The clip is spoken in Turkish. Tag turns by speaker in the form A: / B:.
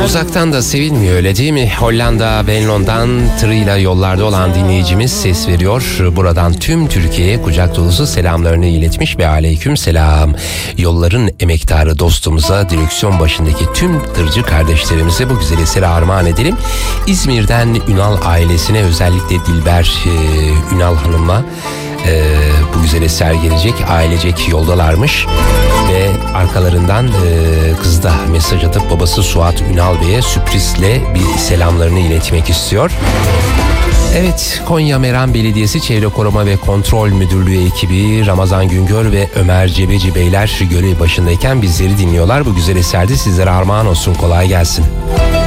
A: Uzaktan da sevilmiyor, öyle değil mi? Hollanda Venlo'dan tırıyla yollarda olan dinleyicimiz ses veriyor. Buradan tüm Türkiye'ye kucak dolusu selamlarını iletmiş ve aleyküm selam. Yolların emektarı dostumuza, direksiyon başındaki tüm tırcı kardeşlerimize bu güzel eseri armağan edelim. İzmir'den Ünal ailesine, özellikle Dilber Ünal Hanım'a bu güzel eser gelecek. Ailecek yoldalarmış ve arkalarından kız da mesaj atıp babası Suat Ünal Bey'e sürprizle bir selamlarını iletmek istiyor. Evet, Konya Meram Belediyesi Çevre Koruma ve Kontrol Müdürlüğü ekibi Ramazan Güngör ve Ömer Cebeci Beyler görev başındayken bizleri dinliyorlar. Bu güzel eser de sizlere armağan olsun. Kolay gelsin.